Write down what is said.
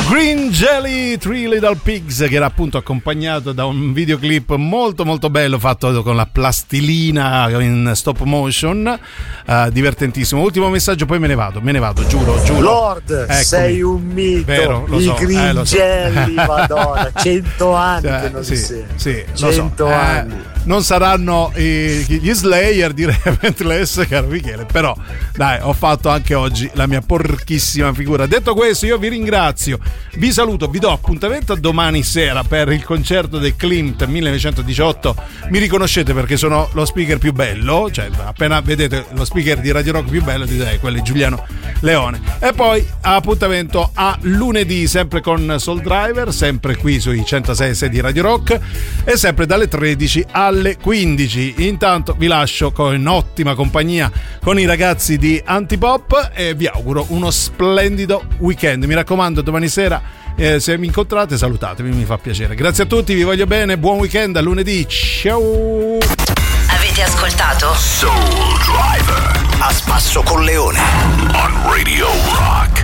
Green Jelly, Three Little Pigs, che era appunto accompagnato da un videoclip molto molto bello fatto con la plastilina in stop motion, divertentissimo. Ultimo messaggio, poi me ne vado, giuro. Lord, eccomi. sei un mito. Vero, lo so, Green lo so. Jelly, madonna, 100 anni che non li sento. Sì, 100 anni. Non saranno gli Slayer di Reventless, caro Michele, però dai, ho fatto anche oggi la mia porchissima figura. Detto questo, io vi ringrazio, vi saluto, vi do appuntamento a domani sera per il concerto del Klimt 1918. Mi riconoscete perché sono lo speaker più bello, cioè appena vedete lo speaker di Radio Rock più bello dite quello è Giuliano Leone. E poi appuntamento a lunedì sempre con Soul Driver, sempre qui sui 106.6 di Radio Rock e sempre dalle 13 alle 15. Intanto vi lascio in ottima compagnia con i ragazzi di Antipop e vi auguro uno splendido weekend. Mi raccomando, domani sera se mi incontrate salutatemi, mi fa piacere. Grazie a tutti, vi voglio bene, buon weekend, a lunedì, ciao. Avete ascoltato Soul Driver a spasso con Leone on Radio Rock.